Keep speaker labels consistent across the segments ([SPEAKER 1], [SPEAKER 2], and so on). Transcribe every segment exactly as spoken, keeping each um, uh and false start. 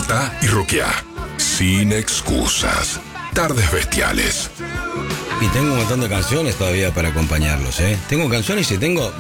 [SPEAKER 1] Despertá y roquea. Sin excusas. Tardes Bestiales.
[SPEAKER 2] Y tengo un montón de canciones todavía para acompañarlos, ¿eh? Tengo canciones y tengo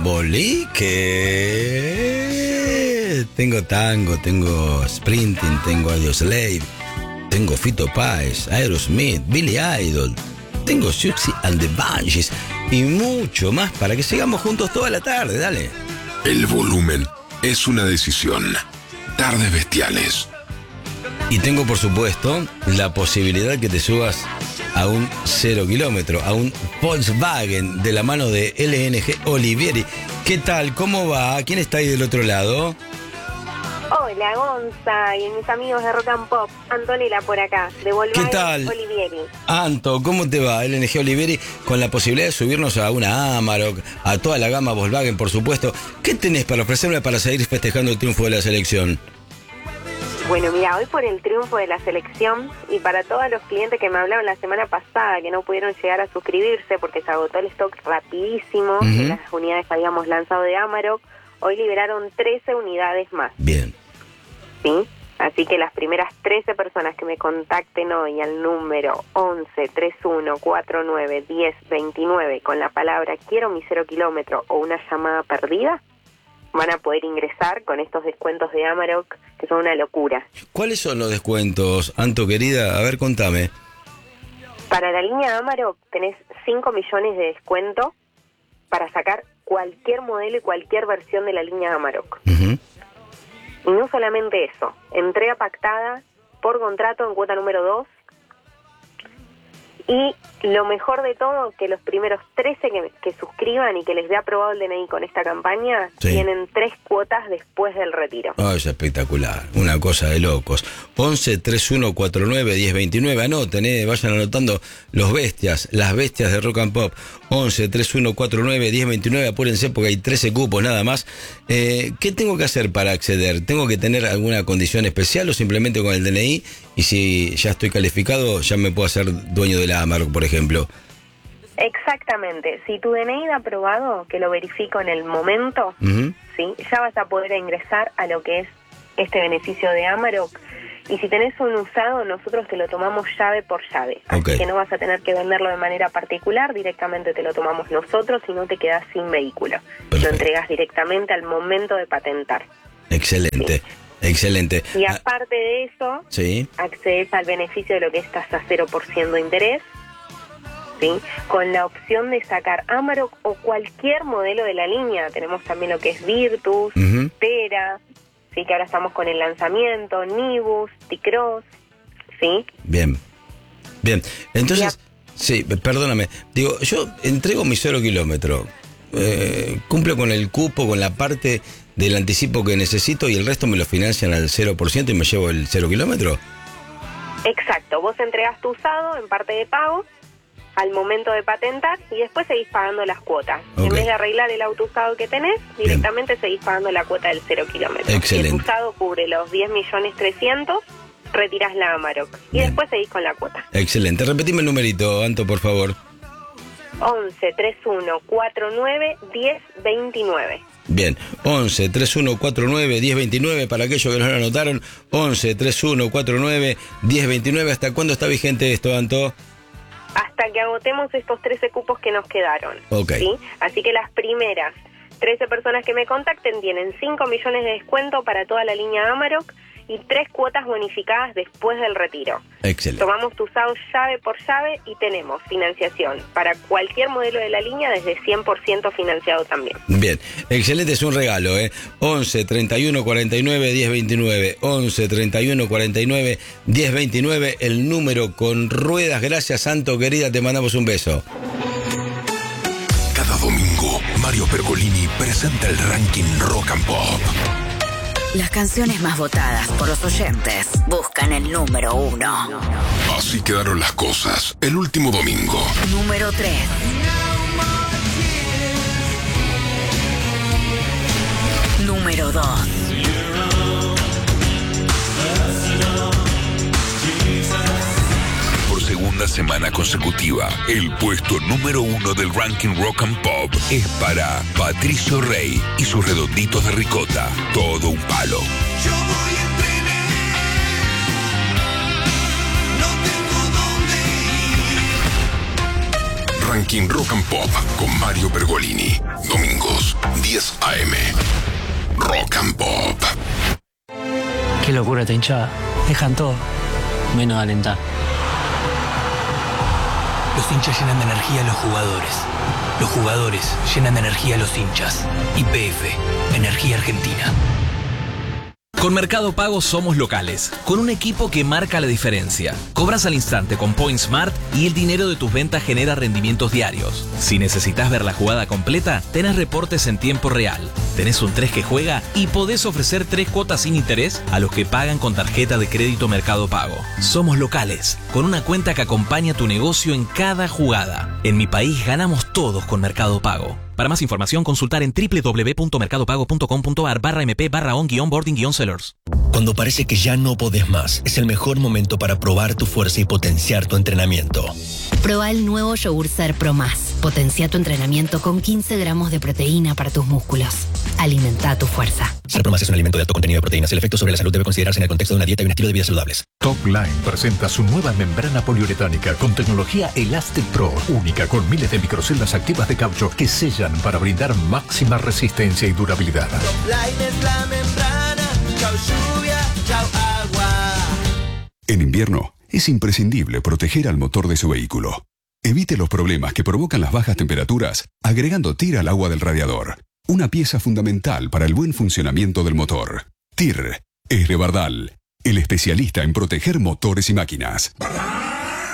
[SPEAKER 2] boliche. Tengo tango, tengo sprinting, tengo Audioslave, tengo Fito Páez, Aerosmith, Billy Idol, tengo Siouxsie and the Banshees y mucho más para que sigamos juntos toda la tarde, dale.
[SPEAKER 1] El volumen es una decisión. Tardes Bestiales.
[SPEAKER 2] Y tengo, por supuesto, la posibilidad que te subas a un cero kilómetro, a un Volkswagen de la mano de L N G Olivieri. ¿Qué tal? ¿Cómo va? ¿Quién está ahí del otro lado?
[SPEAKER 3] Hola, Gonza, y mis amigos de Rock and Pop, Antonella por acá, de Volkswagen
[SPEAKER 2] ¿Qué tal?
[SPEAKER 3] Olivieri.
[SPEAKER 2] Anto, ¿cómo te va? L N G Olivieri, con la posibilidad de subirnos a una Amarok, a toda la gama Volkswagen, por supuesto. ¿Qué tenés para ofrecerme para seguir festejando el triunfo de la selección?
[SPEAKER 3] Bueno, mira, hoy por el triunfo de la selección y para todos los clientes que me hablaron la semana pasada que no pudieron llegar a suscribirse porque se agotó el stock rapidísimo uh-huh. en las unidades que habíamos lanzado de Amarok, hoy liberaron trece unidades más.
[SPEAKER 2] Bien.
[SPEAKER 3] ¿Sí? Así que las primeras trece personas que me contacten hoy al número once treinta y uno cuarenta y nueve diez veintinueve con la palabra quiero mi cero kilómetro o una llamada perdida, van a poder ingresar con estos descuentos de Amarok que son una locura.
[SPEAKER 2] ¿Cuáles son los descuentos, Anto querida? A ver, contame.
[SPEAKER 3] Para la línea Amarok tenés cinco millones de descuento para sacar cualquier modelo y cualquier versión de la línea Amarok.
[SPEAKER 2] Uh-huh.
[SPEAKER 3] Y no solamente eso, entrega pactada por contrato en cuota número dos. Y lo mejor de todo, que los primeros trece que, que suscriban y que les dé aprobado el D N I con esta campaña, sí. tienen tres cuotas después del retiro.
[SPEAKER 2] Oh, es espectacular, una cosa de locos. once treinta y uno cuarenta y nueve diez veintinueve, anoten, eh, vayan anotando los bestias, las bestias de Rock and Pop. once treinta y uno cuarenta y nueve diez veintinueve, apúrense porque hay trece cupos nada más. Eh, ¿Qué tengo que hacer para acceder? ¿Tengo que tener alguna condición especial o simplemente con el D N I? Y si ya estoy calificado, ya me puedo hacer dueño de la Amarok, por ejemplo.
[SPEAKER 3] Exactamente. Si tu D N I da aprobado, que lo verifico en el momento, uh-huh. ¿sí? ya vas a poder ingresar a lo que es este beneficio de Amarok. Y si tenés un usado, nosotros te lo tomamos llave por llave.
[SPEAKER 2] Okay.
[SPEAKER 3] Así que no vas a tener que venderlo de manera particular, directamente te lo tomamos nosotros y no te quedás sin vehículo. Perfecto. Lo entregas directamente al momento de patentar.
[SPEAKER 2] Excelente. ¿Sí? Excelente.
[SPEAKER 3] Y aparte de eso,
[SPEAKER 2] ¿sí?
[SPEAKER 3] accedes al beneficio de lo que es tasa cero por ciento de interés, ¿sí? Con la opción de sacar Amarok o cualquier modelo de la línea. Tenemos también lo que es Virtus, uh-huh. Tera, ¿sí? Que ahora estamos con el lanzamiento, Nibus, T-Cross, ¿sí?
[SPEAKER 2] Bien, bien. Entonces, sí, perdóname, digo, yo entrego mi cero kilómetro, eh, cumplo con el cupo, con la parte del anticipo que necesito y el resto me lo financian al cero por ciento y me llevo el cero kilómetro.
[SPEAKER 3] Exacto, vos entregas tu usado en parte de pago al momento de patentar y después seguís pagando las cuotas. Okay. En vez de arreglar el auto usado que tenés, directamente Bien. seguís pagando la cuota del cero kilómetro.
[SPEAKER 2] Excelente.
[SPEAKER 3] Si el usado cubre los diez millones trescientos, retirás la Amarok y Bien. después seguís con la cuota.
[SPEAKER 2] Excelente. Repetime el numerito, Anto, por favor.
[SPEAKER 3] once treinta y uno cuarenta y nueve diez veintinueve.
[SPEAKER 2] Bien, once treinta y uno cuarenta y nueve diez veintinueve, para aquellos que no lo anotaron, once treinta y uno cuarenta y nueve diez veintinueve. ¿Hasta cuándo está vigente esto, Anto?
[SPEAKER 3] Hasta que agotemos estos trece cupos que nos quedaron.
[SPEAKER 2] Ok.
[SPEAKER 3] ¿Sí? Así que las primeras trece personas que me contacten tienen cinco millones de descuento para toda la línea Amarok y tres cuotas bonificadas después del retiro.
[SPEAKER 2] Excelente.
[SPEAKER 3] Tomamos tu usado llave por llave y tenemos financiación para cualquier modelo de la línea desde cien por ciento financiado también.
[SPEAKER 2] Bien, excelente, es un regalo, ¿eh? once treinta y uno cuarenta y nueve diez veintinueve, once treinta y uno cuarenta y nueve diez veintinueve, el número con ruedas. Gracias, Santo, querida, te mandamos un beso.
[SPEAKER 1] Cada domingo, Mario Pergolini presenta el ranking Rock and Pop.
[SPEAKER 4] Las canciones más votadas por los oyentes buscan el número uno.
[SPEAKER 1] Así quedaron las cosas el último domingo.
[SPEAKER 4] Número tres. Número dos.
[SPEAKER 1] Por segunda semana consecutiva, el puesto número uno del ranking Rock and Pop es para Patricio Rey y sus redonditos de ricota. Todo un palo.
[SPEAKER 5] Yo voy a
[SPEAKER 1] Ranking Rock and Pop con Mario Pergolini. Domingos, diez a eme. Rock and Pop.
[SPEAKER 5] Qué locura esta hinchada. Dejan todo, menos alentar.
[SPEAKER 6] Los hinchas llenan de energía a los jugadores. Los jugadores llenan de energía a los hinchas. Y P F, Energía Argentina.
[SPEAKER 7] Con Mercado Pago somos locales, con un equipo que marca la diferencia. Cobras al instante con Point Smart y el dinero de tus ventas genera rendimientos diarios. Si necesitas ver la jugada completa, tenés reportes en tiempo real. Tenés un tres que juega y podés ofrecer tres cuotas sin interés a los que pagan con tarjeta de crédito Mercado Pago. Somos locales, con una cuenta que acompaña tu negocio en cada jugada. En mi país ganamos todos con Mercado Pago. Para más información, consultar en doble u doble u doble u punto mercado pago punto com punto a r barra mp barra on guión boarding guión sellers.
[SPEAKER 8] Cuando parece que ya no podés más, es el mejor momento para probar tu fuerza y potenciar tu entrenamiento.
[SPEAKER 9] Proba el nuevo yogur Ser Pro Más. Potencia tu entrenamiento con quince gramos de proteína para tus músculos. Alimenta tu fuerza.
[SPEAKER 8] Ser Pro Más es un alimento de alto contenido de proteínas. El efecto sobre la salud debe considerarse en el contexto de una dieta y un estilo de vida saludables.
[SPEAKER 10] Top Line presenta su nueva membrana poliuretánica con tecnología Elastic Pro, única con miles de microceldas activas de caucho que sellan para brindar máxima resistencia y durabilidad.
[SPEAKER 11] Top Line es la membrana. Chau lluvia, chau agua.
[SPEAKER 12] En invierno es imprescindible proteger al motor de su vehículo. Evite los problemas que provocan las bajas temperaturas agregando T I R al agua del radiador. Una pieza fundamental para el buen funcionamiento del motor. T I R es de Bardal, el especialista en proteger motores y máquinas.